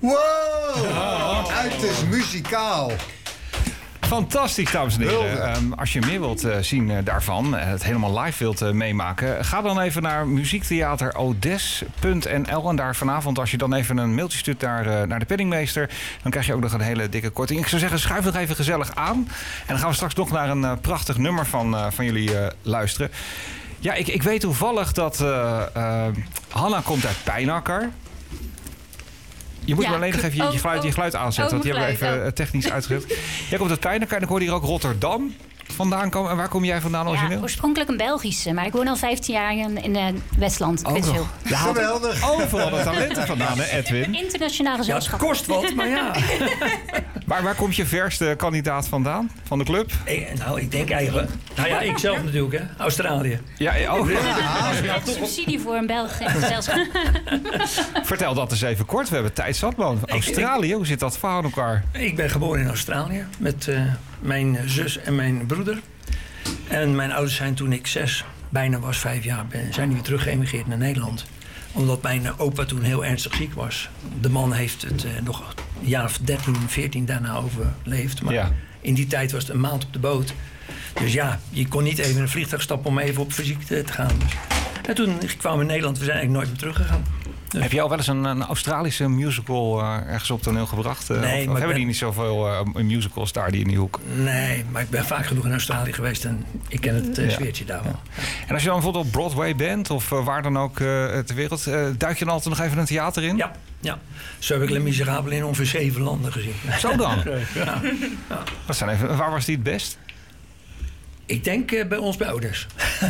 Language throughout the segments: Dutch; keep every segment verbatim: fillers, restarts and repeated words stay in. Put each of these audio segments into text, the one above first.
Wow! Oh. Uiterst muzikaal. Fantastisch, dames en heren. Um, als je meer wilt uh, zien uh, daarvan, uh, het helemaal live wilt uh, meemaken, ga dan even naar muziektheater odes punt n l. En daar vanavond, als je dan even een mailtje stuurt naar, uh, naar de penningmeester, dan krijg je ook nog een hele dikke korting. Ik zou zeggen, schuif nog even gezellig aan. En dan gaan we straks nog naar een uh, prachtig nummer van, uh, van jullie uh, luisteren. Ja, ik, ik weet toevallig dat uh, uh, Hanna komt uit Pijnakker. Je moet ja, alleen nog even je, je, geluid, je geluid aanzetten, oh, want die hebben we even oh. technisch uitgelegd. Jij komt uit Pijnakker en ik hoor hier ook Rotterdam vandaan komen. En waar kom jij vandaan origineel? Ja, oorspronkelijk een Belgische, maar ik woon al vijftien jaar in, in uh, Westland. Oh, je haalt overal de talenten vandaan, hè, Edwin? Internationale gezelschap. Ja, het kost wat, maar ja. waar, waar komt je verste kandidaat vandaan, van de club? Ik, nou, ik denk eigenlijk... Nou ja, ik zelf natuurlijk, hè. Australië. Ja, oh. ja, ja, ja. Subsidie voor een Belgische gezelschap. Vertel dat eens even kort. We hebben tijd zat, man. Australië, hoe zit dat verhaal in elkaar? Ik ben geboren in Australië met uh, mijn zus en mijn broeder. En mijn ouders zijn toen ik zes, bijna was vijf jaar ben, zijn die weer terug geëmigreerd naar Nederland. Omdat mijn opa toen heel ernstig ziek was. De man heeft het uh, nog een jaar of dertien, veertien daarna overleefd. Maar ja. in die tijd was het een maand op de boot. Dus ja, je kon niet even in een vliegtuig stappen om even op fysiek te, te gaan. Dus. En toen kwamen we in Nederland, we zijn eigenlijk nooit meer teruggegaan. Dus. Heb je al wel eens een, een Australische musical uh, ergens op toneel gebracht? Uh, nee, of, maar of hebben ben... die niet zoveel uh, musicals daar die in die hoek? Nee, maar ik ben vaak genoeg in Australië geweest en ik ken het uh, sfeertje daar wel. Ja. En als je dan bijvoorbeeld op Broadway bent of uh, waar dan ook uh, ter wereld, uh, duik je dan altijd nog even een theater in? Ja, ja. Zo heb ik Les Miserables in ongeveer zeven landen gezien. Zo dan? Ja. Ja. Wat zijn even, waar was die het best? Ik denk uh, bij ons bij ouders.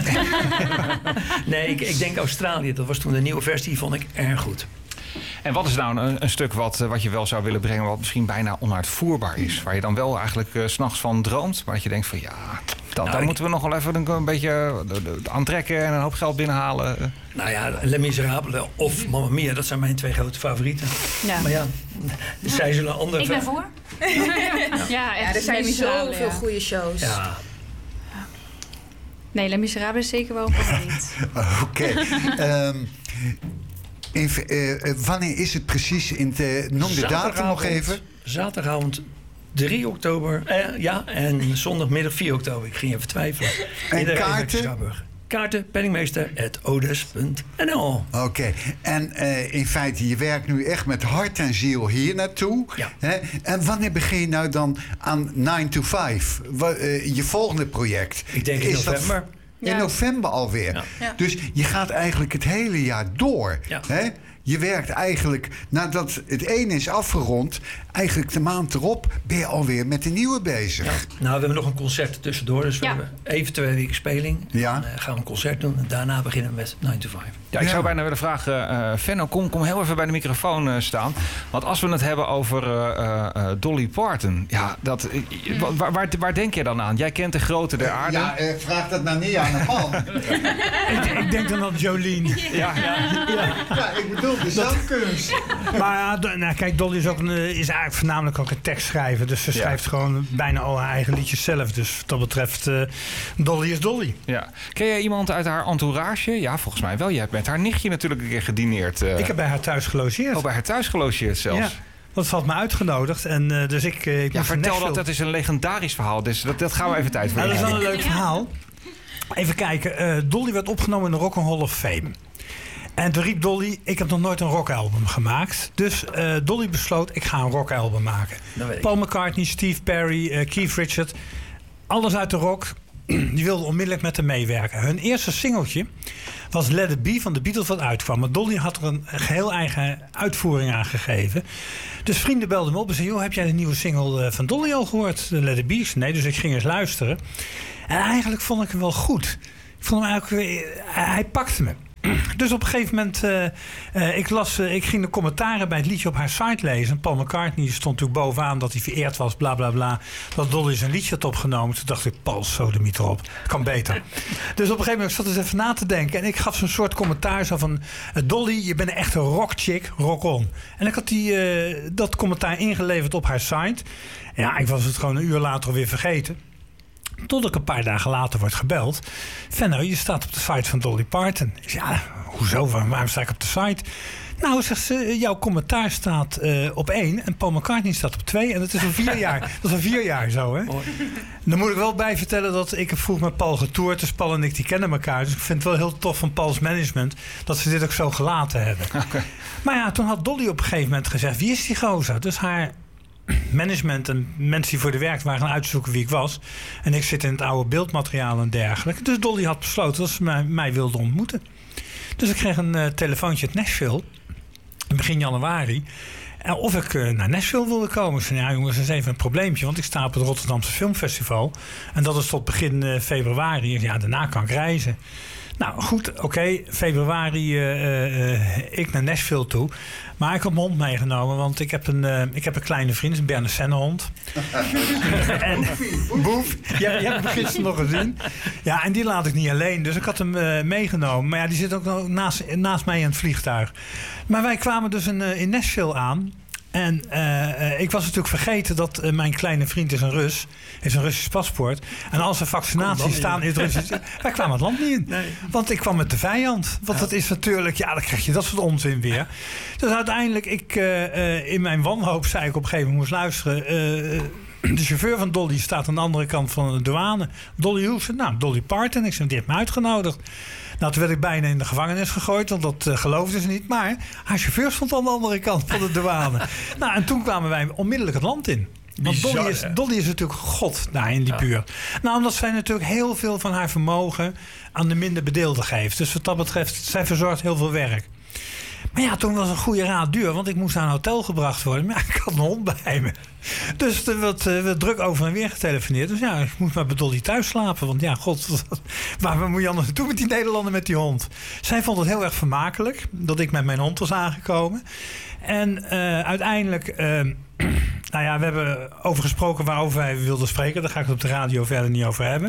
nee, ik, ik denk Australië. Dat was toen de nieuwe versie, die vond ik erg goed. En wat is nou een, een stuk wat, wat je wel zou willen brengen, wat misschien bijna onuitvoerbaar is? Waar je dan wel eigenlijk uh, 's nachts van droomt, maar dat je denkt van ja, dat, nou, daar ik... moeten we nog wel even een, een beetje aantrekken en een hoop geld binnenhalen. Nou ja, Les Miserables of Mamma Mia, dat zijn mijn twee grote favorieten. Ja. Maar ja, zij zullen andere... Ik ben voor. ja, ja, ja, er zijn zoveel ja. goede shows. Ja. Nee, Les Miserables is zeker wel een favoriet. Oké. Okay. um, Even, uh, wanneer is het precies? In de, noem de datum nog even. Zaterdagavond drie oktober. Eh, ja, en zondagmiddag vier oktober. Ik ging even twijfelen. En kaarten? Kaarten, penningmeester at odes punt n l. Oké. Okay. En uh, in feite, je werkt nu echt met hart en ziel hier naartoe. Ja. Hè? En wanneer begin je nou dan aan nine to five? Wa- uh, je volgende project? Ik denk in is november. Dat... In ja. november alweer. Ja. Ja. Dus je gaat eigenlijk het hele jaar door. Ja. Hè? Je werkt eigenlijk, nadat het ene is afgerond, eigenlijk de maand erop ben je alweer met de nieuwe bezig. Ja. Nou, we hebben nog een concert tussendoor. Dus we ja. hebben even twee weken speling. Ja. Dan uh, gaan we een concert doen. En daarna beginnen we met nine to five. Ja, ik zou bijna willen vragen, uh, Venno, kom, kom heel even bij de microfoon uh, staan. Want als we het hebben over uh, uh, Dolly Parton, ja, dat, uh, waar, waar, waar denk je dan aan? Jij kent de grootte der aarde. Ja, uh, vraag dat nou niet aan een man. ik, ik denk dan aan Jolene. Ja, ja. ja. ja ik bedoel de zangkunst. Maar ja, nou, kijk, Dolly is, ook een, is eigenlijk voornamelijk ook een tekstschrijver. Dus ze schrijft ja. gewoon bijna al haar eigen liedjes zelf. Dus wat dat betreft, uh, Dolly is Dolly. Ja. Ken jij iemand uit haar entourage? Ja, volgens mij wel. Je hebt met haar nichtje natuurlijk een keer gedineerd. Uh... Ik heb bij haar thuis gelogeerd. Oh, bij haar thuis gelogeerd zelfs? Ja. Want ze had me uitgenodigd. En uh, dus ik... Uh, ik ja, vertel dat. Dat is een legendarisch verhaal. Dus dat, dat gaan we even tijd voor. Ja, dat is wel een leuk verhaal. Even kijken. Uh, Dolly werd opgenomen in de Rock and Hall of Fame. En toen riep Dolly, ik heb nog nooit een rockalbum gemaakt. Dus uh, Dolly besloot, ik ga een rockalbum maken. Paul McCartney, Steve Perry, uh, Keith Richards. Alles uit de rock. Die wilden onmiddellijk met hem meewerken. Hun eerste singeltje was Let It Be van de Beatles wat uitkwam. Maar Dolly had er een geheel eigen uitvoering aan gegeven. Dus vrienden belden me op en zeiden, joh, heb jij de nieuwe single van Dolly al gehoord? Let It Be? Nee, dus ik ging eens luisteren. En eigenlijk vond ik hem wel goed. Ik vond hem eigenlijk, hij pakte me. Dus op een gegeven moment, uh, uh, ik, las, uh, ik ging de commentaren bij het liedje op haar site lezen. Paul McCartney stond natuurlijk bovenaan dat hij vereerd was, bla bla bla. Dat Dolly zijn liedje had opgenomen. Toen dacht ik, Paul, sodemiet erop. Kan beter. Dus op een gegeven moment zat ik eens even na te denken. En ik gaf zo'n soort commentaar zo van, uh, Dolly, je bent een echte rockchick, rock on. En ik had die, uh, dat commentaar ingeleverd op haar site. En ja, ik was het gewoon een uur later weer vergeten. Tot ik een paar dagen later word gebeld. Venno, je staat op de site van Dolly Parton. Ik zei, ja, hoezo? Waarom sta ik op de site? Nou, zegt ze, jouw commentaar staat uh, op één en Paul McCartney staat op twee. En dat is al vier jaar. Dat is al vier jaar zo, hè? Mooi. Dan moet ik wel bij vertellen dat ik heb vroeg met Paul getoerd. Dus Paul en ik die kennen elkaar. Dus ik vind het wel heel tof van Paul's management dat ze dit ook zo gelaten hebben. Okay. Maar ja, toen had Dolly op een gegeven moment gezegd, wie is die gozer? Dus haar management en mensen die voor de werk waren gaan uitzoeken wie ik was. En ik zit in het oude beeldmateriaal en dergelijke. Dus Dolly had besloten dat ze mij, mij wilde ontmoeten. Dus ik kreeg een uh, telefoontje uit Nashville. Begin januari. En of ik uh, naar Nashville wilde komen. Ik zei, ja jongens, dat is even een probleempje. Want ik sta op het Rotterdamse Filmfestival. En dat is tot begin uh, februari. Ja, daarna kan ik reizen. Nou goed, oké. Okay, februari uh, uh, ik naar Nashville toe. Maar ik heb mijn hond meegenomen. Want ik heb een, uh, ik heb een kleine vriend. Een Berner Sennenhond. en Boef. Ja, je hebt hem gisteren nog gezien. Ja, en die laat ik niet alleen. Dus ik had hem uh, meegenomen. Maar ja, die zit ook nog naast, naast mij in het vliegtuig. Maar wij kwamen dus in, uh, in Nashville aan. En uh, ik was natuurlijk vergeten dat uh, mijn kleine vriend is een Rus. Heeft een Russisch paspoort. En als er vaccinaties staan in het Russisch... Wij kwamen het land niet in. Nee. Want ik kwam met de vijand. Want ja. dat is natuurlijk... Ja, dan krijg je dat soort onzin weer. Dus uiteindelijk, ik, uh, uh, in mijn wanhoop zei ik op een gegeven moment... moest luisteren... Uh, de chauffeur van Dolly staat aan de andere kant van de douane. Dolly Houston, nou, Dolly Parton. Ik zei, die heeft me uitgenodigd. Nou, toen werd ik bijna in de gevangenis gegooid, want dat uh, geloofde ze niet. Maar haar chauffeur stond aan de andere kant van de douane. Nou, en toen kwamen wij onmiddellijk het land in. Want Bizar, Dolly, is, Dolly is natuurlijk god daar in die ja. buurt. Nou, omdat zij natuurlijk heel veel van haar vermogen aan de minder bedeelden geeft. Dus wat dat betreft, zij verzorgt heel veel werk. Maar ja, toen was een goede raad duur, want ik moest naar een hotel gebracht worden. Maar ja, ik had een hond bij me. Dus er werd, uh, werd druk over en weer getelefoneerd. Dus ja, ik moest maar bij Dolly thuis slapen. Want ja, god, waar moet je anders naartoe met die Nederlander met die hond? Zij vond het heel erg vermakelijk dat ik met mijn hond was aangekomen. En uh, uiteindelijk, uh, nou ja, we hebben over gesproken waarover wij wilden spreken. Daar ga ik het op de radio verder niet over hebben.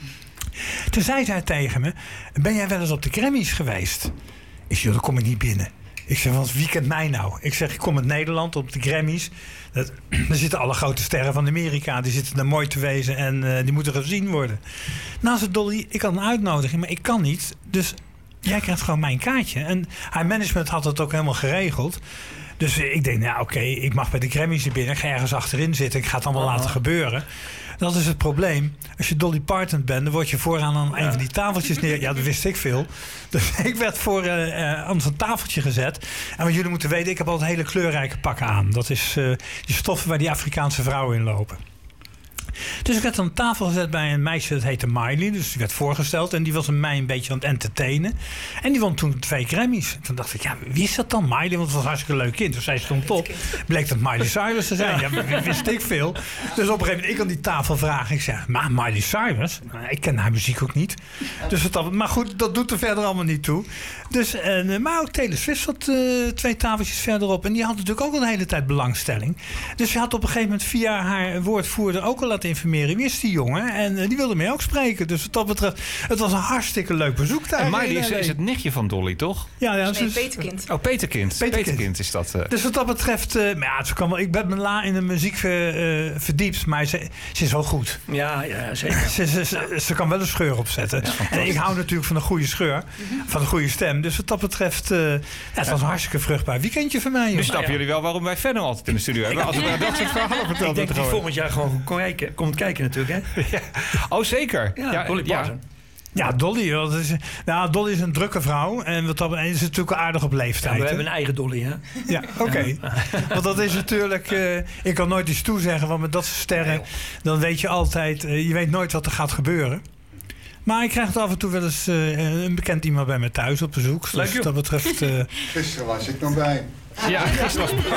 Toen zei zij tegen me, ben jij wel eens op de Grammys geweest? Ik zei, dan kom ik niet binnen. Ik zeg, want wie kent mij nou? Ik zeg, ik kom uit Nederland op de Grammys. Dat, daar zitten alle grote sterren van Amerika. Die zitten er mooi te wezen en uh, die moeten gezien worden. Nou, zei Dolly, ik had een uitnodiging, maar ik kan niet. Dus jij krijgt gewoon mijn kaartje. En haar management had het ook helemaal geregeld. Dus ik denk, nou oké, okay, ik mag bij de Grammys er binnen. Ik ga ergens achterin zitten. Ik ga het allemaal uh-huh. laten gebeuren. Dat is het probleem. Als je Dolly Parton bent, dan word je vooraan aan ja. een van die tafeltjes neer. Ja, dat wist ik veel. Dus ik werd voor uh, uh, aan zo'n tafeltje gezet. En wat jullie moeten weten, ik heb altijd hele kleurrijke pakken aan. Dat is uh, die stoffen waar die Afrikaanse vrouwen in lopen. Dus ik werd aan tafel gezet bij een meisje dat heette Miley. Dus die werd voorgesteld en die was mij een beetje aan het entertainen. En die won toen twee Grammys. Toen dacht ik, ja, wie is dat dan? Miley, want het was een hartstikke leuk kind. Dus zij stond op. Bleek dat Miley Cyrus te zijn. Ja, wist ik veel. Dus op een gegeven moment, ik aan die tafel vragen. Ik zeg, maar Miley Cyrus? Ik ken haar muziek ook niet. Dus het, maar goed, dat doet er verder allemaal niet toe. Dus, en, maar ook Taylor Swift zat uh, twee tafeltjes verderop. En die had natuurlijk ook al een hele tijd belangstelling. Dus ze had op een gegeven moment via haar woordvoerder ook al laten informeren. Wie is die jongen? En uh, die wilde mij ook spreken. Dus wat dat betreft, het was een hartstikke leuk bezoek daar. En Miley is, is het nichtje van Dolly, toch? Ja, ja. Nee, dus, Peterkind. Oh, Peterkind. Peterkind, Peterkind is dat. Uh... Dus wat dat betreft, uh, maar ja, ze kan wel, ik ben me la in de muziek uh, verdiept, maar ze, ze is wel goed. Ja, ja zeker. Ze, ze, ze, ze kan wel een scheur opzetten. Ja, en ik hou natuurlijk van een goede scheur, mm-hmm. van een goede stem. Dus wat dat betreft, uh, ja, het was een hartstikke vruchtbaar weekendje voor mij. Nu snappen ja. jullie wel waarom wij Venno altijd in de studio hebben. Als we naar dat soort verhalen vertellen. Ik denk dat hij volgend jaar gewoon kijken, komt kijken natuurlijk, hè? Ja. Oh, zeker. Ja, ja, Dolly Parton. Ja, Dolly. Dat is, nou, Dolly is een drukke vrouw. En wat dat en is natuurlijk aardig op leeftijd. Ja, we hebben een eigen Dolly, hè? Ja, oké. Okay. Ja. Want dat is natuurlijk... Uh, ik kan nooit iets toezeggen, want met dat soort sterren... Nee, dan weet je altijd... Uh, je weet nooit wat er gaat gebeuren. Maar ik krijg af en toe wel eens uh, een bekend iemand bij me thuis op bezoek. Dus dat betreft... Uh, Gisteren was ik nog bij. Ja, gisteren was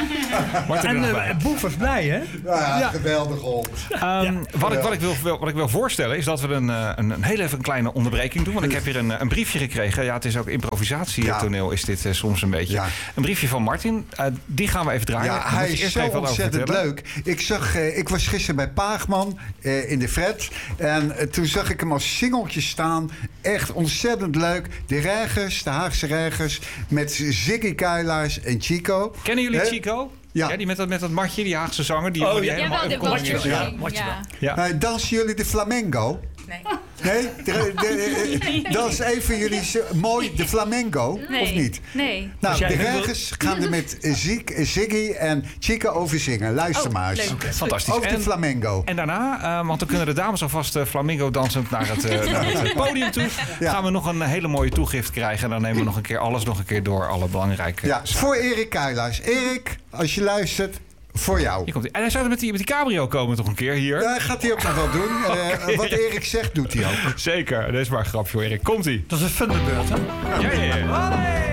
Martin en uh, Boef was blij, hè? Ja, ja. Geweldig hond. Um, ja, wat, ik, wat, ik wil, wat ik wil voorstellen is dat we een, een, een heel even een kleine onderbreking doen. Want ik heb hier een, een briefje gekregen. Ja, het is ook improvisatietoneel ja. is dit uh, soms een beetje. Ja. Een briefje van Martin. Uh, die gaan we even draaien. Ja, hij is zo ontzettend leuk. Ik, zag, uh, ik was gisteren bij Paagman uh, in de Fred. En uh, toen zag ik hem als singeltje staan. Echt ontzettend leuk. De Reigers, de Haagse Reigers. Met Ziggy Keilaars en Chico. Kennen jullie He? Chico? Ja. ja, die met dat, met dat matje, die Haagse zanger. Die, oh, die ja, helemaal ja, wel, de matje. Ja, matje. Ja. Ja. Uh, dansen jullie de flamenco? Nee. Nee? De, de, de, dat is even jullie mooi, de flamenco, nee. of niet? Nee. Nou, de reigers gaan er met Ziggy en Chica over zingen. Luister oh, maar eens. Okay, fantastisch. Over de en, flamenco. En daarna, uh, want dan kunnen de dames alvast uh, flamenco dansend naar het, uh, naar het podium toe. Ja. Gaan we nog een hele mooie toegift krijgen. En dan nemen we nog een keer alles nog een keer door. Alle belangrijke Ja, zaken. Voor Erik Kuijlaars. Erik, als je luistert... Voor jou. Hier komt hij. En hij zou met die, met die cabrio komen toch een keer hier? Ja, gaat hij ook nog wel doen. Okay. Uh, wat Erik zegt, doet hij ook. Zeker. Dat is maar een grapje voor Erik. Komt-ie. Dat is een Thunderbird, hè? Ja, ja, ja.